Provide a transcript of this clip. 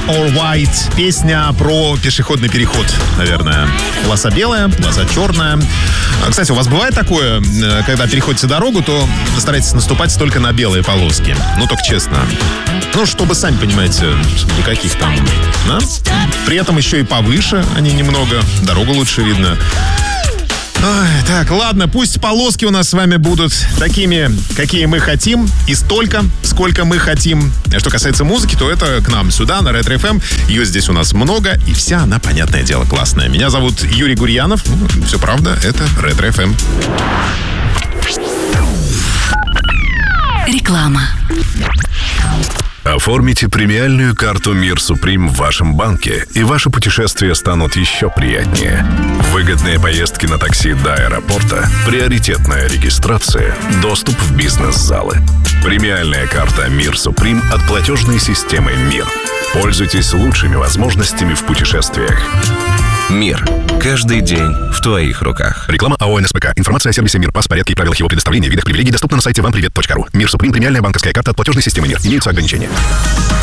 or white. Песня про пешеходный переход, наверное. Полоса белая, полоса черная. Кстати, у вас бывает такое, когда переходите дорогу, то старайтесь наступать только на белые полоски. Ну, только честно. Ну, чтобы, сами понимаете, никаких там, да? При этом еще и повыше они немного. Дорогу лучше видно. Ой, так, ладно, пусть полоски у нас с вами будут такими, какие мы хотим, и столько, сколько мы хотим. А что касается музыки, то это к нам сюда, на Ретро FM. Ее здесь у нас много, и вся она, понятное дело, классная. Меня зовут Юрий Гурьянов. Все правда, это Ретро FM. Реклама. Оформите премиальную карту «Мир Суприм» в вашем банке, и ваши путешествия станут еще приятнее. Выгодные поездки на такси до аэропорта, приоритетная регистрация, доступ в бизнес-залы. Премиальная карта «Мир Суприм» от платежной системы «Мир». Пользуйтесь лучшими возможностями в путешествиях. «Мир». Каждый день в твоих руках. Реклама АО НСПК. Информация о сервисе «Мир», порядке и правилах его предоставления, видах привилегий доступна на сайте вампривет.ру. «Мир Суприм» — премиальная банковская карта от платежной системы «Мир». Имеются ограничения.